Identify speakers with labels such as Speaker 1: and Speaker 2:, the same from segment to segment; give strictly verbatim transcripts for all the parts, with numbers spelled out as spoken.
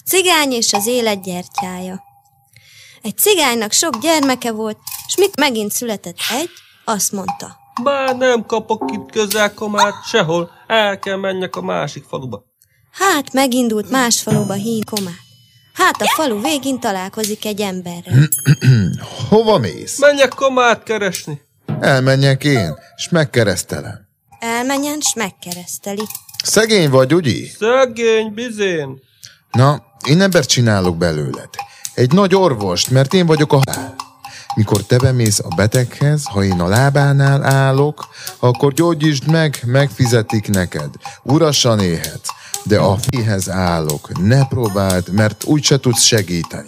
Speaker 1: cigány és az élet gyertyája. Egy cigánynak sok gyermeke volt, és mikor megint született egy, azt mondta:
Speaker 2: Bár nem kapok itt közel komát sehol, el kell menjek a másik faluba.
Speaker 1: Hát megindult más faluba hín komát. Hát a falu végén találkozik egy emberrel.
Speaker 3: Hova mész?
Speaker 2: Menjek komát keresni.
Speaker 3: Elmenjek én, s megkeresztelem.
Speaker 1: Elmenjen, s megkereszteli.
Speaker 3: Szegény vagy, ugye?
Speaker 2: Szegény, bizén.
Speaker 3: Na, én embert csinálok belőled. Egy nagy orvost, mert én vagyok a halál. Mikor te bemész a beteghez, ha én a lábánál állok, akkor gyógyítsd meg, megfizetik neked. Urasan élhetsz, de a féhez állok. Ne próbáld, mert úgyse tudsz segíteni.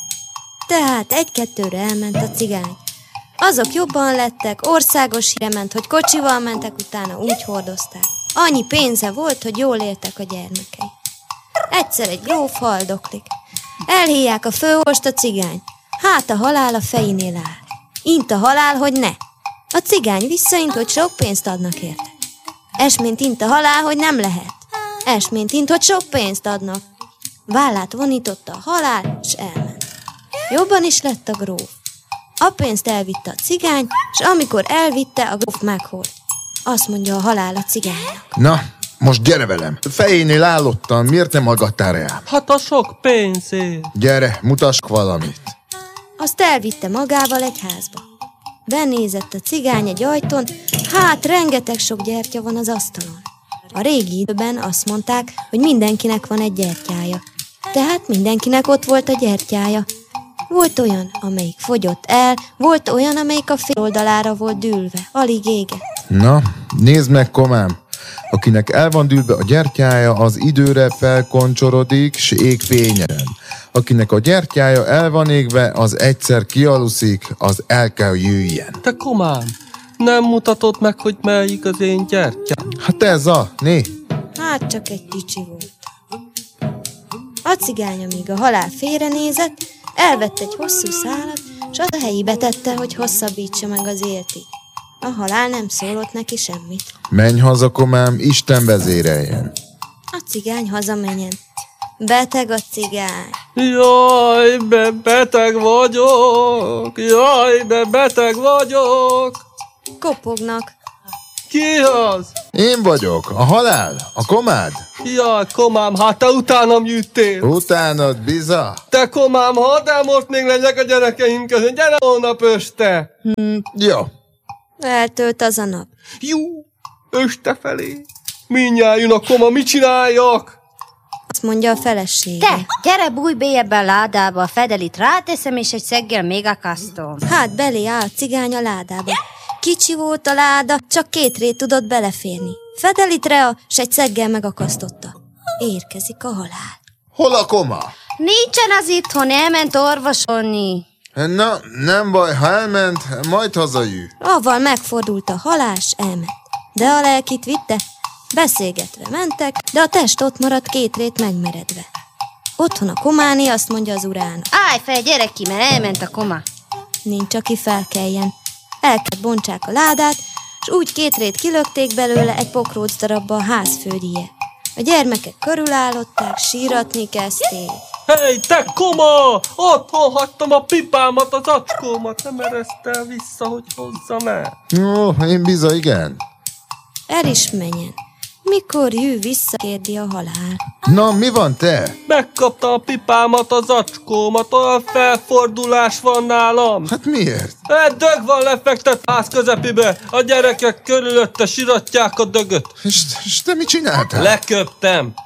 Speaker 1: Tehát egy-kettőre elment a cigány. Azok jobban lettek, országos híre ment, hogy kocsival mentek, utána úgy hordozták. Annyi pénze volt, hogy jól éltek a gyermekei. Egyszer egy gróf haldoklik. Elhívják a főorvost, a cigány. Hát a halál a fejénél áll. Int a halál, hogy ne. A cigány visszaint, hogy sok pénzt adnak érte. Esmént int a halál, hogy nem lehet. Esmént int, hogy sok pénzt adnak. Vállát vonította a halál, s elment. Jobban is lett a gróf. A pénzt elvitte a cigány, és amikor elvitte, a gróf meghalt. Azt mondja a halál a cigánynak:
Speaker 3: Na, most gyere velem. Fejénél állottam, miért nem hallgattál rám?
Speaker 2: Hát a sok pénzért.
Speaker 3: Gyere, mutass valamit.
Speaker 1: Azt elvitte magával egy házba. Benézett a cigány egy ajtón, hát rengeteg sok gyertya van az asztalon. A régi időben azt mondták, hogy mindenkinek van egy gyertyája. Tehát mindenkinek ott volt a gyertyája. Volt olyan, amelyik fogyott el, volt olyan, amelyik a fél oldalára volt dűlve, alig égett.
Speaker 3: Na, nézd meg, komám. Akinek el van dűlve a gyertyája, az időre felkoncsorodik, s ég fényen. Akinek a gyertyája el van égve, az egyszer kialuszik, az el kell jöjjen.
Speaker 2: Te komám, nem mutatod meg, hogy melyik az én gyertyám?
Speaker 3: Hát ez a, né?
Speaker 1: Hát csak egy kicsi volt. A cigány, amíg a halál félrenézett, elvett egy hosszú szálat, s az a helyébe tette, hogy hosszabbítsa meg az életét. A halál nem szólott neki semmit.
Speaker 3: Menj haza, komám, Isten vezéreljen.
Speaker 1: A cigány hazamenjen. Beteg a cigány.
Speaker 2: Jaj, be beteg vagyok! Jaj, be beteg vagyok!
Speaker 1: Kopognak.
Speaker 2: Ki az?
Speaker 3: Én vagyok, a halál, a komád.
Speaker 2: Jaj, komám, hát te utánam jöttél.
Speaker 3: Utánad, biza.
Speaker 2: Te komám, hadd el most még legyek a gyerekeim között. Gyere holnap este.
Speaker 3: Hm, jó.
Speaker 1: Eltölt az a nap.
Speaker 2: Jó, este felé. Mindjárt jön a koma, mit csináljak?
Speaker 1: Azt mondja a felesége.
Speaker 4: Te, gyere, bújj be ebbe a ládába, a fedelit ráteszem, és egy szeggel még akasztom.
Speaker 1: Hát belé áll a cigány a ládába. Kicsi volt a láda, csak két rét tudott beleférni. Fedelit rea, s egy szeggel megakasztotta. Érkezik a halál.
Speaker 3: Hol a koma?
Speaker 4: Nincsen az itthon, elment orvosolni.
Speaker 3: Na, nem baj, ha elment, majd hazajű.
Speaker 1: Avval megfordult a halál, s elment. De a lelkit vitte. Beszélgetve mentek, de a test ott maradt két rét megmeredve. Otthon a kománi azt mondja az urának:
Speaker 4: Állj fel, gyere ki, mert elment a koma.
Speaker 1: Nincs, aki felkeljen. El kell bontsák a ládát, s úgy két rét kilökték belőle egy pokróc darabba a ház földije. A gyermekek körülállották, síratni kezdték.
Speaker 2: Hey, te koma! Otthon hagytam a pipámat, az acskómat. Nem eresztel vissza, hogy hozzam el.
Speaker 3: Jó, én biza, igen.
Speaker 1: El is menjen. Mikor jő vissza, kérdi a halál.
Speaker 3: Na, mi van te?
Speaker 2: Megkaptam a pipámat, az acskómat, olyan felfordulás van nálam.
Speaker 3: Hát miért?
Speaker 2: Egy dög van lefektet ház közepébe, a gyerekek körülötte siratják a dögöt.
Speaker 3: És, és te mit csináltál?
Speaker 2: Leköptem.